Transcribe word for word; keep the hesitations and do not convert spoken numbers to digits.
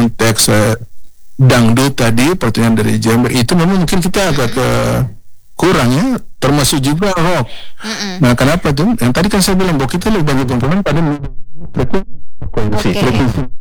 konteks uh, dangdut tadi, pertanyaan dari Jember itu memang mungkin kita agak uh, kurang ya, termasuk juga rock. Mm-mm. Nah kenapa tuh? Yang tadi kan saya bilang bahwa kita lebih bagi perempuan pada frekuensi. Okay.